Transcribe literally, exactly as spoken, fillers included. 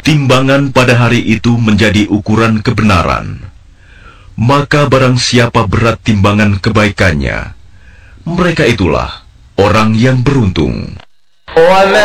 Timbangan pada hari itu menjadi ukuran kebenaran. Maka barang siapa berat timbangan kebaikannya, mereka itulah orang yang beruntung.